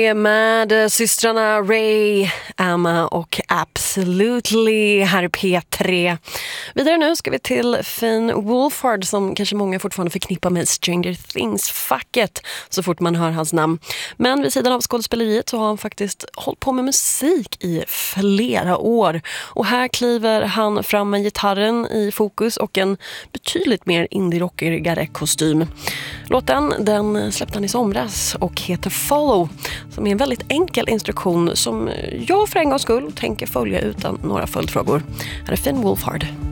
Med systrarna Ray, Emma och Absolutely här i P3. Vidare nu ska vi till Finn Wolfhard som kanske många fortfarande förknippar med Stranger Things-facket så fort man hör hans namn. Men vid sidan av skådespeleriet så har han faktiskt hållit på med musik i flera år. Och här kliver han fram med gitarren i fokus och en betydligt mer indie-rockigare kostym. Låten den släppte han i somras och heter Follow, som är en väldigt enkel instruktion som jag för en gångs skull tänker följa utan några följdfrågor. Här är Finn Wolfhard.